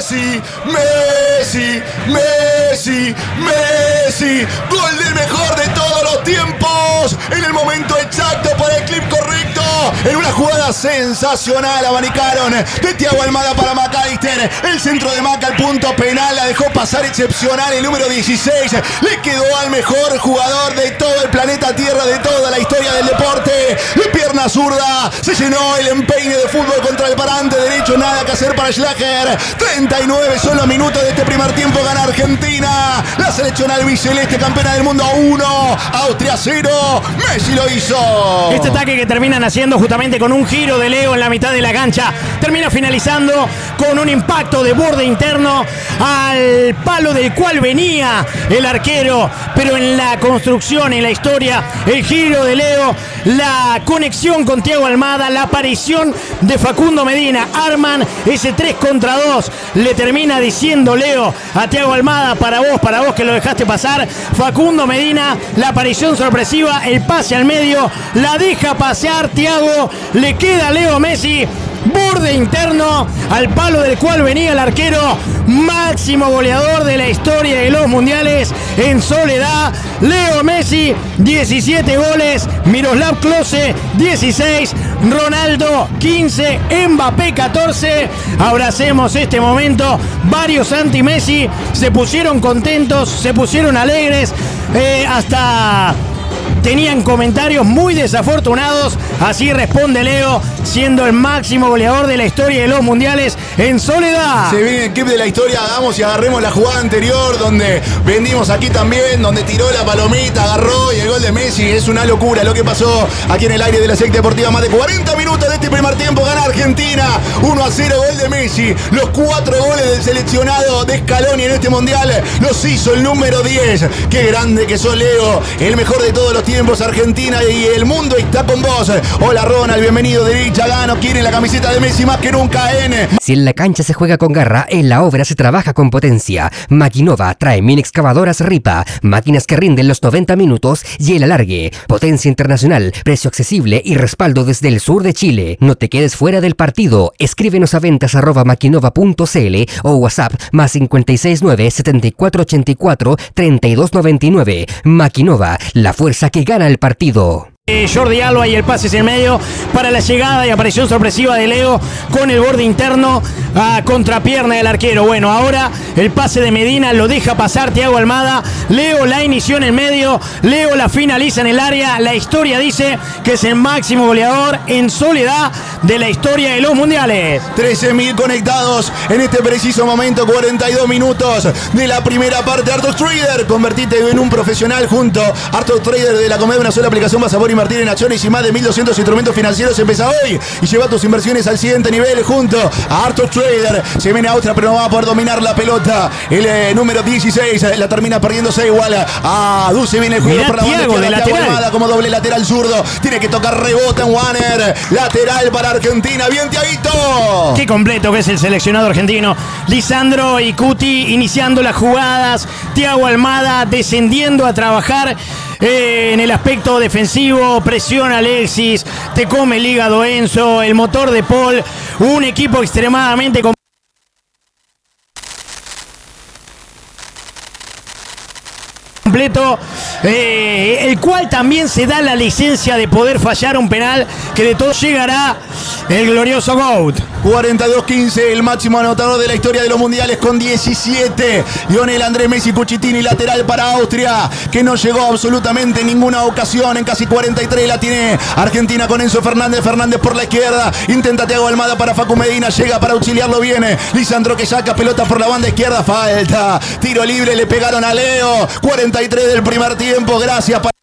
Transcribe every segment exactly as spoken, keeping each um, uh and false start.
Messi, Messi, Messi, Messi, gol del mejor de todos los tiempos, en el momento exacto, para el clip correcto, en una jugada sensacional, abanicaron de Thiago Almada para McAllister, el centro de Maca al punto penal, la dejó pasar excepcional, el número dieciséis, le quedó al mejor jugador de todo el planeta Tierra, de toda la historia del deporte, de pierna zurda, se llenó el empeine de fútbol contra el parante derecho, nada que hacer para Schlager, treinta y nueve solo minutos de este primer tiempo, gana Argentina, la selección albiceleste campeona del mundo uno, Austria cero, Messi lo hizo. Este ataque que terminan haciendo justamente con un giro de Leo en la mitad de la cancha, termina finalizando con un impacto de borde interno al palo del cual venía el arquero, pero en la construcción, en la historia, el giro de Leo, la conexión con Thiago Almada, la aparición de Facundo Medina, arman ese tres contra dos, le termina diciendo Leo a Thiago Almada, para vos, para vos que lo dejaste pasar, Facundo Medina, la aparición sorpresiva, el pase al medio, la deja pasear Thiago, le queda a Leo Messi, borde interno al palo del cual venía el arquero, máximo goleador de la historia de los mundiales en soledad, Leo Messi, diecisiete goles, Miroslav Klose, dieciséis, Ronaldo, quince, Mbappé, catorce, abracemos este momento, varios anti-Messi se pusieron contentos, se pusieron alegres, eh, hasta... tenían comentarios muy desafortunados, así responde Leo, siendo el máximo goleador de la historia de los mundiales en soledad. Se viene el clip de la historia, hagamos y agarremos la jugada anterior, donde vendimos aquí también, donde tiró la palomita, agarró, y el gol de Messi, es una locura lo que pasó aquí en el aire de la secta deportiva. Más de cuarenta minutos de este primer tiempo, gana Argentina, uno a cero, gol de Messi, los cuatro goles del seleccionado de Scaloni en este mundial, los hizo el número diez, qué grande que sos Leo, el mejor de todos los tiempos, Argentina, y el mundo está con vos. Hola Ronald, bienvenido de Chagano, quiere la camiseta de Messi más que nunca en... Si en la cancha se juega con garra, en la obra se trabaja con potencia. Maquinova trae mini excavadoras Ripa, máquinas que rinden los noventa minutos y el alargue. Potencia internacional, precio accesible y respaldo desde el sur de Chile. No te quedes fuera del partido. Escríbenos a ventas arroba maquinova punto cl o WhatsApp más cinco seis nueve, siete cuatro ocho cuatro, tres dos nueve nueve. Maquinova, la fuerza que gana el partido. Jordi Alba y el pase en el medio para la llegada y aparición sorpresiva de Leo con el borde interno a contrapierna del arquero. Bueno, ahora el pase de Medina lo deja pasar Thiago Almada, Leo la inició en el medio, Leo la finaliza en el área, la historia dice que es el máximo goleador en soledad de la historia de los mundiales. trece mil conectados en este preciso momento, cuarenta y dos minutos de la primera parte. Arthur Trader, convertite en un profesional junto a Arthur Trader de la comedia, una sola aplicación, vas a poder invertir en acciones y más de mil doscientos instrumentos financieros. Empieza hoy y lleva tus inversiones al siguiente nivel junto a Arthur Trader. Se viene a Austria, pero no va a poder dominar la pelota. El eh, número dieciséis eh, la termina perdiéndose igual a Duce. Viene el juego Mirá, por la banda Thiago, izquierda, de Thiago lateral. Almada como doble lateral zurdo. Tiene que tocar, rebota en Warner. Lateral para Argentina. Bien, Thiaguito. Qué completo que es el seleccionado argentino. Lisandro y Cuti iniciando las jugadas. Thiago Almada descendiendo a trabajar eh, en el aspecto defensivo. Presión Alexis. Te come el hígado Enzo. El motor de Paul. Un equipo extremadamente completo. completo, eh, el cual también se da la licencia de poder fallar un penal, que de todo llegará el glorioso GOAT. cuarenta y dos quince, el máximo anotador de la historia de los mundiales con diecisiete. Lionel Andrés Messi Cucitini, lateral para Austria, que no llegó absolutamente en ninguna ocasión. En casi cuarenta y tres la tiene Argentina con Enzo Fernández. Fernández por la izquierda, intenta Thiago Almada para Facu Medina, llega para auxiliarlo, viene Lisandro que saca pelota por la banda izquierda, falta, tiro libre, le pegaron a Leo. cuarenta y tres del primer tiempo, gracias para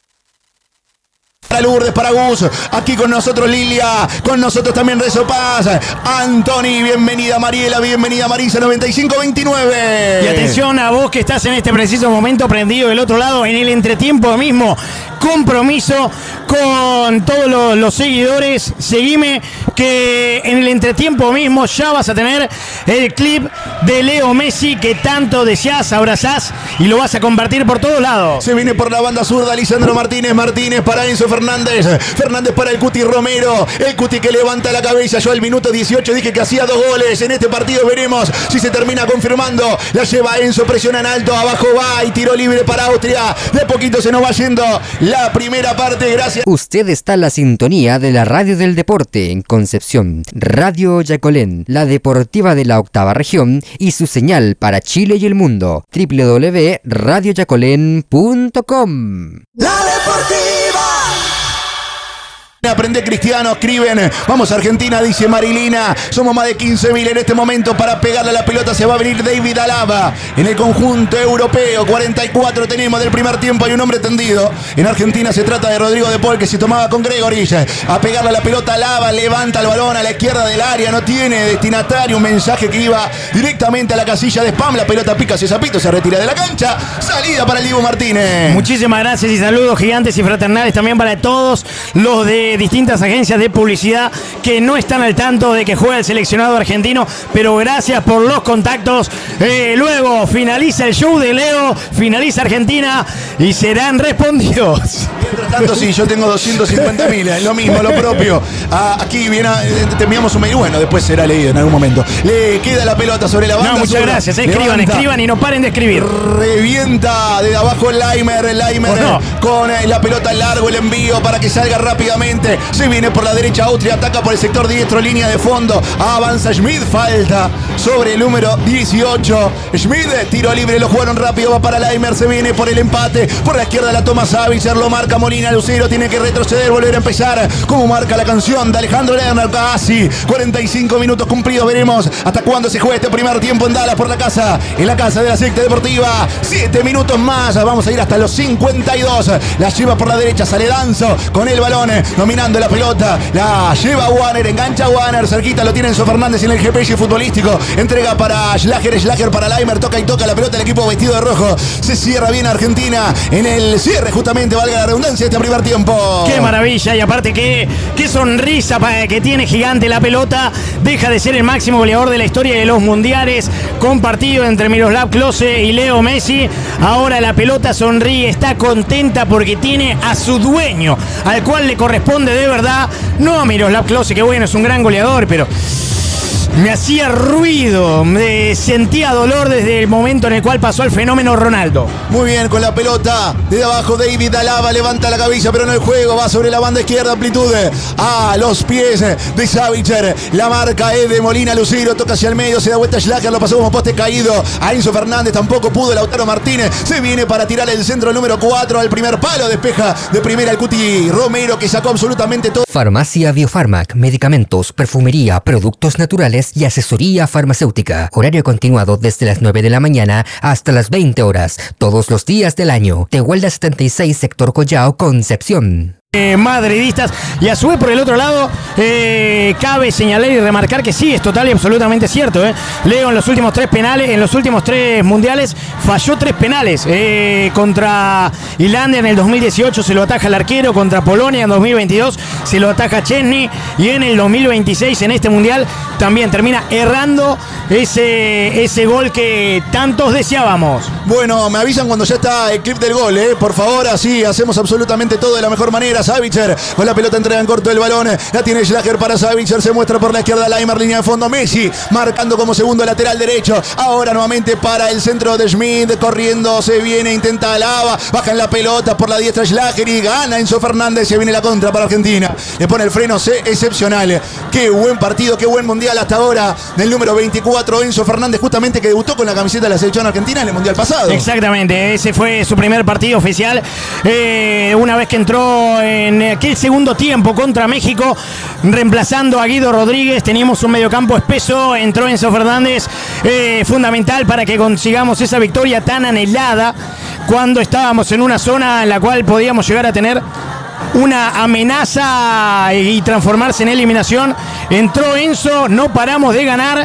para Lourdes, para Gus, aquí con nosotros Lilia, con nosotros también Rezo Paz, Antoni, bienvenida Mariela, bienvenida Marisa, noventa y cinco veintinueve. Y atención a vos que estás en este preciso momento prendido del otro lado, en el entretiempo mismo, compromiso con todos los, los seguidores, seguime que en el entretiempo mismo ya vas a tener el clip de Leo Messi que tanto deseás, abrazás y lo vas a compartir por todos lados. Se viene por la banda zurda Lisandro Martínez, Martínez para Enzo Fernández. Fernández. Fernández para el Cuti Romero. El Cuti que levanta la cabeza. Yo al minuto dieciocho dije que hacía dos goles en este partido. Veremos si se termina confirmando. La lleva Enzo, presiona en alto. Abajo va y tiro libre para Austria. De poquito se nos va yendo la primera parte. Gracias. Usted está en la sintonía de la Radio del Deporte en Concepción. Radio Yacolén, la deportiva de la octava región y su señal para Chile y el mundo. doble u doble u doble u punto radio yacolén punto com. La Deportiva. Aprende Cristiano, escriben. Vamos a Argentina, dice Marilina. Somos más de quince mil en este momento para pegarle a la pelota. Se va a venir David Alaba en el conjunto europeo. cuarenta y cuatro tenemos del primer tiempo. Hay un hombre tendido. En Argentina se trata de Rodrigo de Paul, que se tomaba con Gregory. A pegarle a la pelota, Alaba levanta el balón a la izquierda del área. No tiene destinatario. Un mensaje que iba directamente a la casilla de spam. La pelota pica hacia Zapito, se retira de la cancha. Salida para el Dibu Martínez. Muchísimas gracias y saludos gigantes y fraternales también para todos los de distintas agencias de publicidad que no están al tanto de que juega el seleccionado argentino, pero gracias por los contactos. Eh, luego finaliza el show de Leo, finaliza Argentina y serán respondidos. Mientras tanto, sí, yo tengo doscientos cincuenta mil, es lo mismo, lo propio. Ah, aquí viene, te enviamos un mail, bueno, después será leído en algún momento. Le queda la pelota sobre la banda. No, muchas sola. gracias, escriban, Levanta. escriban y no paren de escribir. Revienta de abajo el Laimer, el Laimer no? con la pelota largo, el envío para que salga rápidamente. Se viene por la derecha Austria, ataca por el sector diestro, línea de fondo. Avanza Schmidt, falta sobre el número dieciocho. Schmidt, tiro libre, lo jugaron rápido, va para Laimer, se viene por el empate. Por la izquierda la toma Savitzer, lo marca Molina, Lucero tiene que retroceder, volver a empezar. Como marca la canción de Alejandro Lerner, casi cuarenta y cinco minutos cumplidos. Veremos hasta cuándo se juega este primer tiempo en Dallas por la casa, en la casa de la secta deportiva. siete minutos más, vamos a ir hasta los cincuenta y dos. La lleva por la derecha, sale Danzo con el balón, dominando la pelota, la lleva Warner, engancha Warner, cerquita lo tiene Enzo Fernández en el G P S futbolístico, entrega para Schlager, Schlager para Laimer, toca y toca la pelota el equipo vestido de rojo, se cierra bien Argentina en el cierre justamente, valga la redundancia, este primer tiempo. Qué maravilla, y aparte qué, qué sonrisa que tiene gigante la pelota, deja de ser el máximo goleador de la historia de los mundiales, compartido entre Miroslav Klose y Leo Messi, ahora la pelota sonríe, está contenta porque tiene a su dueño, al cual le corresponde de verdad, no a Miroslav Klose, que bueno, es un gran goleador, pero me hacía ruido, me sentía dolor desde el momento en el cual pasó el fenómeno Ronaldo. Muy bien, con la pelota desde abajo David Alaba levanta la cabeza, pero no el juego, va sobre la banda izquierda, amplitud a los pies de Savitzer, la marca es de Molina, Lucero toca hacia el medio, se da vuelta Schlager, lo pasó como poste caído a Enzo Fernández, tampoco pudo Lautaro Martínez, se viene para tirar el centro número cuatro al primer palo, despeja de primera el Cuti Romero, que sacó absolutamente todo. Farmacia Biofarmac, medicamentos, perfumería, productos naturales y asesoría farmacéutica. Horario continuado desde las nueve de la mañana hasta las veinte horas, todos los días del año. Tehuelda setenta y seis, sector Collao, Concepción. Eh, madridistas, y a su vez por el otro lado eh, cabe señalar y remarcar que sí, es total y absolutamente cierto, eh. Leo en los últimos tres penales, en los últimos tres mundiales falló tres penales, eh, contra Islandia en el dos mil dieciocho se lo ataja el arquero, contra Polonia en dos mil veintidós se lo ataja Chesney, y en el dos mil veintiséis en este mundial también termina errando ese, ese gol que tantos deseábamos. Bueno, me avisan cuando ya está el clip del gol, eh. Por favor, así hacemos absolutamente todo de la mejor manera. Savitzer con la pelota, entrega en corto el balón, la tiene Schlager para Savitzer, se muestra por la izquierda Laimer, línea de fondo Messi, marcando como segundo lateral derecho, ahora nuevamente para el centro de Schmidt, corriendo, se viene, intenta Alaba, baja en la pelota por la diestra Schlager y gana Enzo Fernández, se viene la contra para Argentina, le pone el freno C, excepcional, qué buen partido, qué buen mundial hasta ahora del número veinticuatro, Enzo Fernández, justamente que debutó con la camiseta de la selección argentina en el mundial pasado. Exactamente, ese fue su primer partido oficial, eh, una vez que entró en aquel segundo tiempo contra México, reemplazando a Guido Rodríguez, teníamos un mediocampo espeso, entró Enzo Fernández, eh, fundamental para que consigamos esa victoria tan anhelada, cuando estábamos en una zona en la cual podíamos llegar a tener una amenaza y transformarse en eliminación. Entró Enzo, no paramos de ganar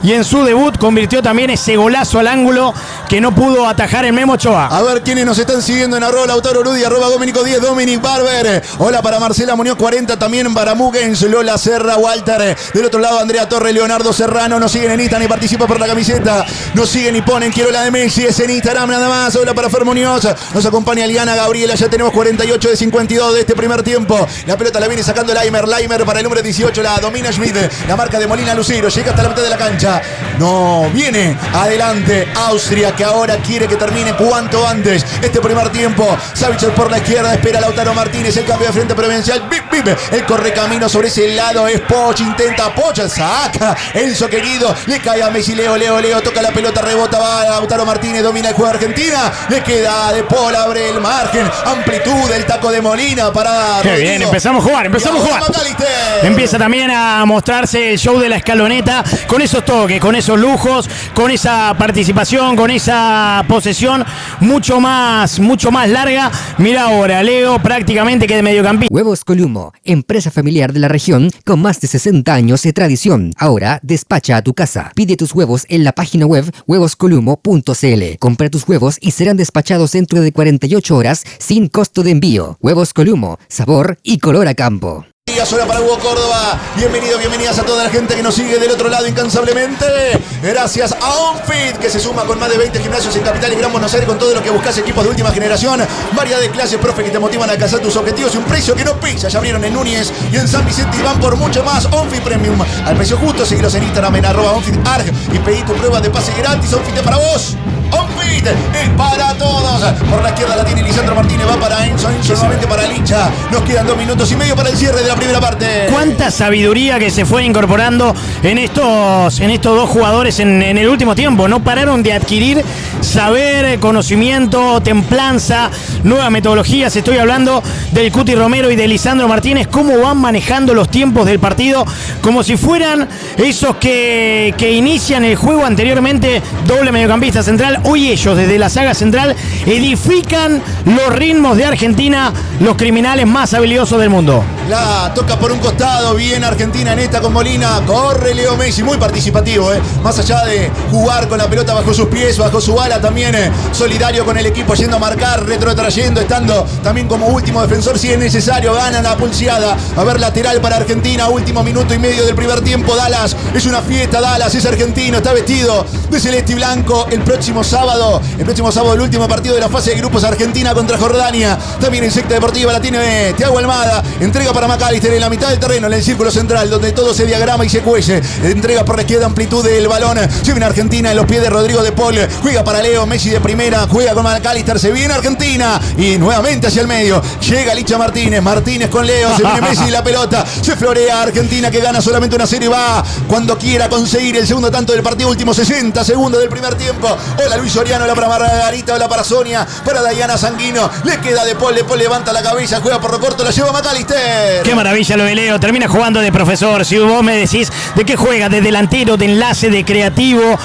y en su debut convirtió también ese golazo al ángulo que no pudo atajar el Memo Ochoa. A ver quiénes nos están siguiendo en arroba Lautaro Rudi, arroba Dominico diez, Dominic Barber. Hola para Marcela Muñoz cuarenta, también para Mugens, Lola Serra, Walter. Del otro lado Andrea Torre, Leonardo Serrano. Nos siguen en Instagram y participa por la camiseta. Nos siguen y ponen quiero la de Messi, es en Instagram nada más. Hola para Fer Muñoz. Nos acompaña Eliana Gabriela, ya tenemos cuarenta y ocho de cincuenta y dos de este primer tiempo. La pelota la viene sacando Laimer, Laimer para el número dieciocho, la domina Schmidt, la marca de Molina Lucero, llega hasta la mitad de la cancha. No, viene adelante Austria, que ahora quiere que termine cuanto antes este primer tiempo. Savicek por la izquierda, espera Lautaro Martínez, el cambio de frente provincial. Bip, bip, el corre camino sobre ese lado es Poch, intenta Poch, saca Enzo querido, le cae a Messi, Leo, Leo, Leo, toca la pelota, rebota, va Lautaro Martínez, domina el juego de Argentina, le queda De Paul, abre el margen, amplitud, el taco de Molina para Qué Rodrigo. Bien, empezamos a jugar, empezamos a jugar. Empieza también a mostrarse el show de la escaloneta con esos toques, con esos lujos, con esa participación, con esa posesión mucho más, mucho más larga. Mira ahora, Leo prácticamente que de mediocampista. Huevos Columo, empresa familiar de la región con más de sesenta años de tradición. Ahora despacha a tu casa. Pide tus huevos en la página web huevos columo punto c l. Compra tus huevos y serán despachados dentro de cuarenta y ocho horas sin costo de envío. Huevos Columo, sabor y color a campo. Hora para Hugo Córdoba. Bienvenido, bienvenidas a toda la gente que nos sigue del otro lado incansablemente. Gracias a OnFit, que se suma con más de veinte gimnasios en Capital y Gran Buenos Aires con todo lo que buscas, equipos de última generación, variedad de clases, profe que te motivan a alcanzar tus objetivos y un precio que no pisa. Ya abrieron en Núñez y en San Vicente y van por mucho más. OnFit Premium al precio justo. Seguilos en Instagram en arroba OnFitArg y pedí tu prueba de pase gratis. OnFit es para vos. OnFit es para todos. Por la izquierda la tiene Lisandro Martínez, va para Enzo, Enzo nuevamente para Licha. Nos quedan dos minutos y medio para el cierre de la primera parte. Cuánta sabiduría que se fue incorporando en estos, en estos dos jugadores en, en el último tiempo. No pararon de adquirir saber, conocimiento, templanza, nuevas metodologías. Estoy hablando del Cuti Romero y de Lisandro Martínez. Cómo van manejando los tiempos del partido como si fueran esos que, que inician el juego anteriormente. Doble mediocampista central. Hoy ellos desde la saga central edifican los ritmos de Argentina, los criminales más habilidosos del mundo. La toca por un costado, bien Argentina en esta con Molina, corre Leo Messi, muy participativo, eh. más allá de jugar con la pelota bajo sus pies, bajo su ala, también eh, solidario con el equipo, yendo a marcar, retrotrayendo, estando también como último defensor si es necesario, gana la pulseada. A ver, lateral para Argentina, último minuto y medio del primer tiempo. Dallas, es una fiesta, Dallas es argentino, está vestido de celeste y blanco. El próximo sábado, el próximo sábado el último partido de la fase de grupos, Argentina contra Jordania, también en secta deportiva la tiene eh, Thiago Almada, entrega para McAllister en la mitad del terreno, en el círculo central, donde todo se diagrama y se cuece. Entrega por la izquierda, amplitud del balón. Se viene Argentina en los pies de Rodrigo de Paul. Juega para Leo, Messi de primera. Juega con McAllister. Se viene Argentina. Y nuevamente hacia el medio. Llega Licha Martínez. Martínez con Leo. Se viene Messi y la pelota. Se florea Argentina, que gana solamente una serie. Va cuando quiera conseguir el segundo tanto del partido. Último sesenta segundos del primer tiempo. Hola Luis Soriano. Hola para Margarita. Hola para Sonia. Para Dayana Sanguino. Le queda de Paul. De Paul levanta la cabeza. Juega por lo corto. La lleva McAllister. Qué maravilla lo de Leo, termina jugando de profesor. Si vos me decís de qué juega, de delantero, de enlace, de creativo,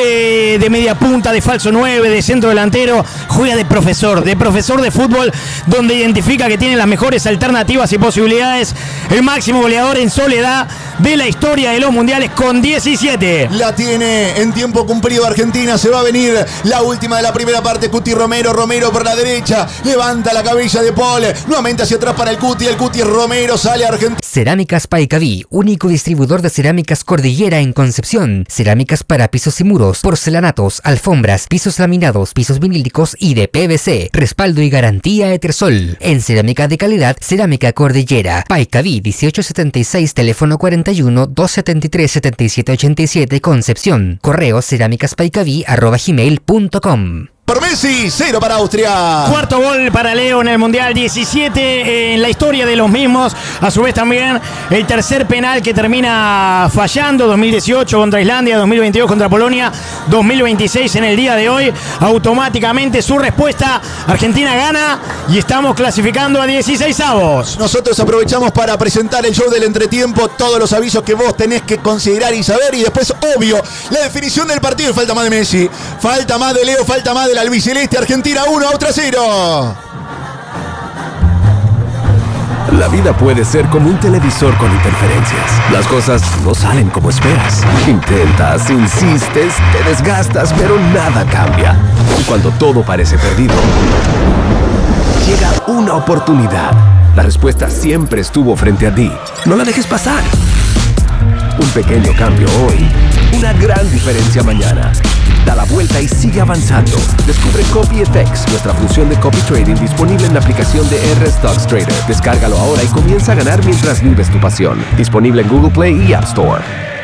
de, de media punta, de falso nueve, de centro delantero, juega de profesor, de profesor de fútbol, donde identifica que tiene las mejores alternativas y posibilidades. El máximo goleador en soledad de la historia de los mundiales con diecisiete. La tiene en tiempo cumplido Argentina. Se va a venir la última de la primera parte. Cuti Romero, Romero por la derecha, levanta la cabeza de Paul, nuevamente hacia atrás para el Cuti, el Cuti Romero, sale a Argentina. Cerámicas Paicaví, único distribuidor de cerámicas Cordillera en Concepción. Cerámicas para pisos y muros, porcelanatos, alfombras, pisos laminados, pisos vinílicos y de P V C. Respaldo y garantía Etersol. En cerámica de calidad, Cerámica Cordillera. Paicaví dieciocho setenta y seis, teléfono cuarenta y uno, doscientos setenta y tres, setenta y siete ochenta y siete, Concepción. Correo cerámicaspaicaví arroba gmail punto com. Por Messi, cero para Austria. Cuarto gol para Leo en el Mundial, diecisiete en la historia de los mismos. A su vez también el tercer penal que termina fallando, dos mil dieciocho contra Islandia, dos mil veintidós contra Polonia, dos mil veintiséis en el día de hoy. Automáticamente su respuesta, Argentina gana y estamos clasificando a dieciseisavos. Nosotros aprovechamos para presentar el show del entretiempo, todos los avisos que vos tenés que considerar y saber, y después, obvio, la definición del partido. Falta más de Messi, falta más de Leo, falta más de albiceleste. Argentina uno, Austria cero. La vida puede ser como un televisor con interferencias. Las cosas no salen como esperas. Intentas, insistes, te desgastas, pero nada cambia. Y cuando todo parece perdido, llega una oportunidad. La respuesta siempre estuvo frente a ti. No la dejes pasar. Un pequeño cambio hoy, una gran diferencia mañana. Da la vuelta y sigue avanzando. Descubre CopyFX, nuestra función de copy trading disponible en la aplicación de R Stocks Trader. Descárgalo ahora y comienza a ganar mientras vives tu pasión. Disponible en Google Play y App Store.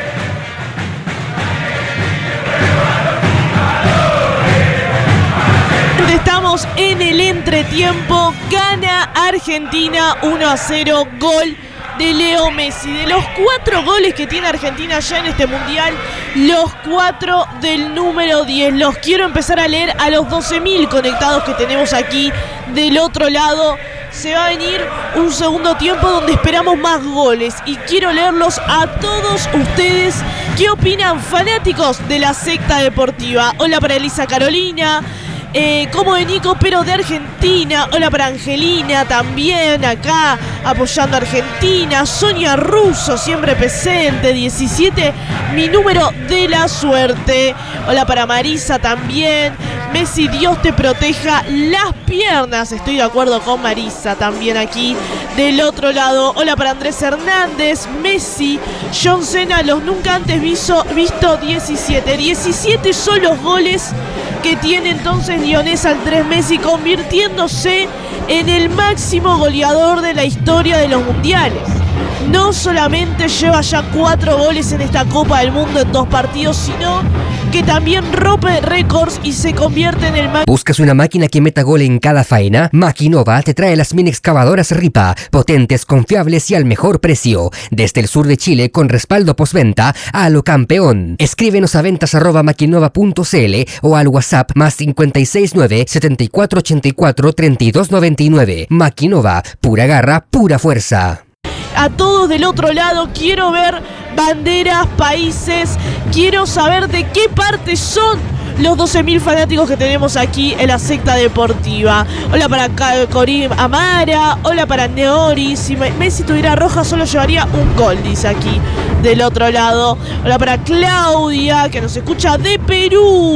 Estamos en el entretiempo. Gana Argentina uno a cero. Gol de Leo Messi. De los cuatro goles que tiene Argentina ya en este mundial, los cuatro del número diez. Los quiero empezar a leer a los doce mil conectados que tenemos aquí del otro lado. Se va a venir un segundo tiempo donde esperamos más goles y quiero leerlos a todos ustedes. ¿Qué opinan, fanáticos de la secta deportiva? Hola para Elisa Carolina. Eh, como de Nico, pero de Argentina. Hola para Angelina también, acá apoyando a Argentina. Sonia Russo, siempre presente. diecisiete, mi número de la suerte. Hola para Marisa también. Messi, Dios te proteja las piernas. Estoy de acuerdo con Marisa también aquí del otro lado. Hola para Andrés Hernández. Messi, John Cena, los nunca antes visto, visto diecisiete. diecisiete son los goles que tiene entonces Lionel Andrés Messi, convirtiéndose en el máximo goleador de la historia de los mundiales. No solamente lleva ya cuatro goles en esta Copa del Mundo en dos partidos, sino que también rompe récords y se convierte en el máximo. ¿Buscas una máquina que meta gol en cada faena? Maquinova te trae las mini excavadoras Ripa, potentes, confiables y al mejor precio. Desde el sur de Chile con respaldo postventa a lo campeón. Escríbenos a ventas arroba maquinova punto cl o al WhatsApp más cinco seis nueve, siete cuatro ocho cuatro, tres dos nueve nueve. Maquinova, pura garra, pura fuerza. A todos del otro lado, quiero ver banderas, países, quiero saber de qué parte son los doce mil fanáticos que tenemos aquí en la secta deportiva. Hola para Corim Amara, hola para Neori. Si Messi tuviera roja solo llevaría un gol, dice aquí del otro lado. Hola para Claudia, que nos escucha de Perú.